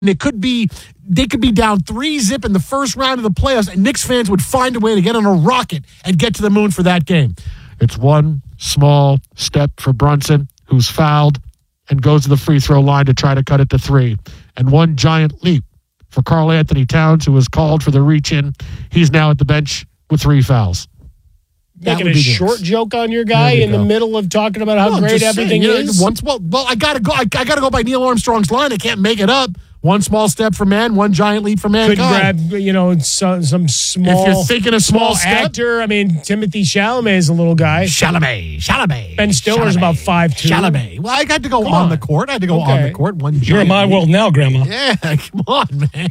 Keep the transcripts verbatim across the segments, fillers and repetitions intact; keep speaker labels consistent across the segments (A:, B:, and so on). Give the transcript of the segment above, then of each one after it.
A: And it could be, they could be down three zip in the first round of the playoffs, and Knicks fans would find a way to get on a rocket and get to the moon for that game. It's one small step for Brunson, who's fouled and goes to the free throw line to try to cut it to three. And one giant leap for Karl Anthony Towns, who was called for the reach-in. He's now at the bench with three fouls.
B: Making a short good. joke on your guy in go. the middle of talking about how well, great everything saying, is.
A: You know, once, well, well, I gotta go. I, I gotta go by Neil Armstrong's line. I can't make it up. One small step for man, one giant leap for mankind.
B: Could grab, you know, some, some small.
A: If you're thinking a small, small
B: actor, I mean, Timothy Chalamet is a little guy.
A: Chalamet, Chalamet.
B: Ben Stiller's
A: Chalamet,
B: about five two.
A: Chalamet. Well, I had to go on. on the court. I had to go okay. on the court. One.
C: You're in my
A: leap.
C: world now, Grandma.
A: Yeah, come on, man.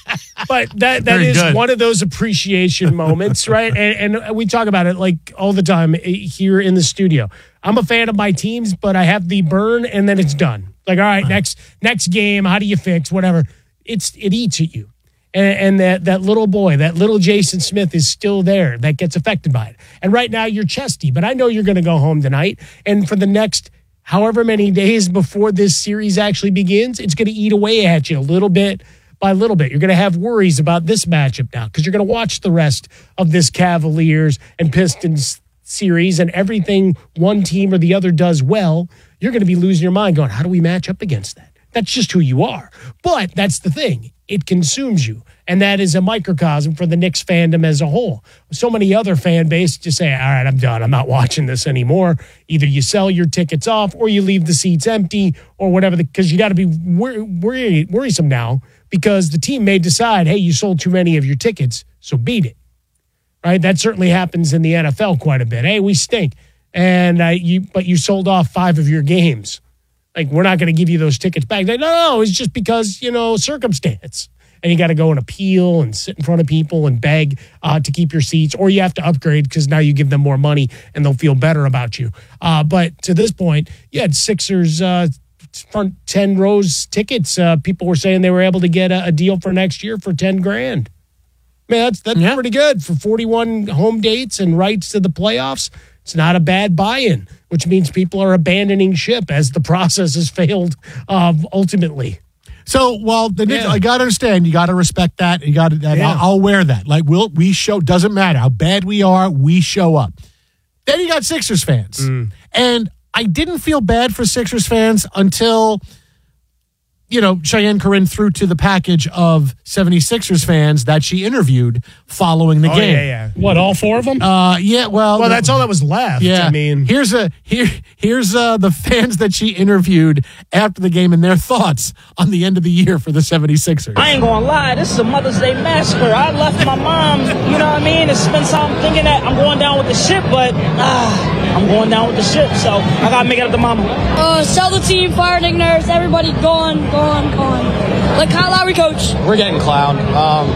B: But that that is good. One of those appreciation moments, right? And, and we talk about it like all the time here in the studio. I'm a fan of my teams, but I have the burn, and then it's done. Like, all right, next next game, how do you fix whatever? It's it eats at you, and, and that that little boy, that little Jason Smith, is still there. That gets affected by it. And right now you're chesty, but I know you're going to go home tonight, and for the next however many days before this series actually begins, it's going to eat away at you a little bit by little bit. You're going to have worries about this matchup now because you're going to watch the rest of this Cavaliers and Pistons series, and everything one team or the other does well, you're going to be losing your mind going, how do we match up against that? That's just who you are. But that's the thing. It consumes you. And that is a microcosm for the Knicks fandom as a whole. So many other fan bases just say, all right, I'm done. I'm not watching this anymore. Either you sell your tickets off or you leave the seats empty or whatever, because you got to be wor- worry- worrisome now because the team may decide, hey, you sold too many of your tickets, so beat it. Right? That certainly happens in the N F L quite a bit. Hey, we stink. And uh, you, but you sold off five of your games. Like, we're not going to give you those tickets back. Like, no, no, it's just because, you know, circumstance. And you got to go and appeal and sit in front of people and beg uh, to keep your seats. Or you have to upgrade because now you give them more money and they'll feel better about you. Uh, but to this point, you had Sixers uh, front ten rows tickets. Uh, people were saying they were able to get a, a deal for next year for ten grand. Man, that's, that's yeah. pretty good for forty-one home dates and rights to the playoffs. It's not a bad buy-in, which means people are abandoning ship as the process has failed uh, ultimately.
A: So, well, the Knicks, yeah. I got to understand. You got to respect that. You got to. Yeah. I'll, I'll wear that. Like, we'll we show. Doesn't matter how bad we are. We show up. Then you got Sixers fans, mm. and I didn't feel bad for Sixers fans until, you know, Cheyenne Corinne threw to the package of seventy-sixers fans that she interviewed following the
B: oh,
A: game.
B: Yeah, yeah.
C: What, all four of them?
A: Uh, yeah, well.
B: Well, that's all that was left.
A: Yeah.
B: I mean.
A: Here's a here here's uh, the fans that she interviewed after the game and their thoughts on the end of the year for the seventy-sixers.
D: I ain't gonna lie, this is a Mother's Day massacre. I left my mom, you know what I mean, to spend time thinking that I'm going down with the ship, but ah, I'm going down with the ship, so I gotta make it up to mama.
E: Uh, sell the team, fire Nick Nurse, everybody gone, gone, gone. Like Kyle Lowry, coach.
F: We're getting clowned. Um,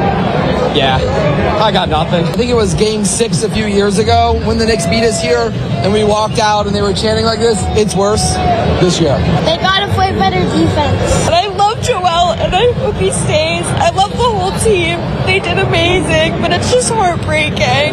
F: yeah, I got nothing. I think it was game six a few years ago when the Knicks beat us here and we walked out and they were chanting like this. It's worse this year.
E: They gotta play better defense.
G: And I love Joel and I hope he stays. I love the whole team. They did amazing, but it's just heartbreaking.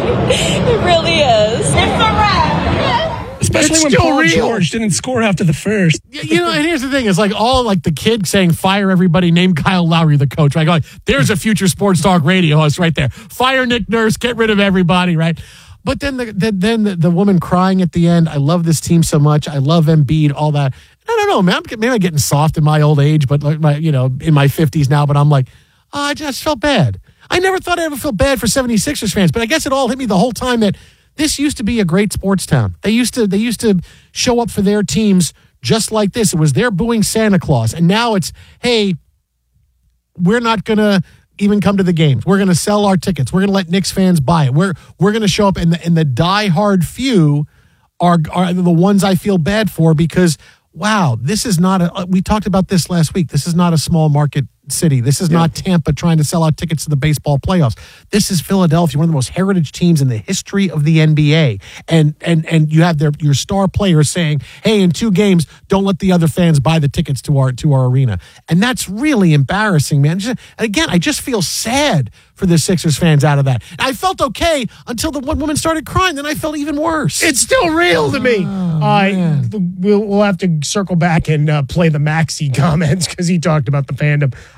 G: It really is. It's a wrap.
C: Especially it's when Paul real. George didn't score after the first.
A: You know, and here's the thing. It's like all like the kid saying, fire everybody, name Kyle Lowry the coach. Right? Like, there's a future sports talk radio host right there. Fire Nick Nurse, get rid of everybody, right? But then the, the then the, the woman crying at the end, I love this team so much. I love Embiid, all that. I don't know, man. I'm, maybe I'm getting soft in my old age, but like my, you know, in my fifties now, but I'm like, oh, I just felt bad. I never thought I'd ever feel bad for seventy-sixers fans, but I guess it all hit me the whole time that this used to be a great sports town. They used to they used to show up for their teams just like this. It was their booing Santa Claus. And now it's, hey, we're not going to even come to the games. We're going to sell our tickets. We're going to let Knicks fans buy it. We're we're going to show up, and the, and the diehard few are, are the ones I feel bad for because, wow, this is not a – we talked about this last week. This is not a small market city. This is yeah. not Tampa trying to sell out tickets to the baseball playoffs. This is Philadelphia, one of the most heritage teams in the history of the N B A. And and and you have their your star players saying, "Hey, in two games, don't let the other fans buy the tickets to our to our arena." And that's really embarrassing, man. Just, again, I just feel sad for the Sixers fans out of that. I felt okay until the one woman started crying. Then I felt even worse.
B: It's still real to me.
A: Oh,
B: uh, we'll, we'll have to circle back and uh, play the Maxey comments because he talked about the fandom.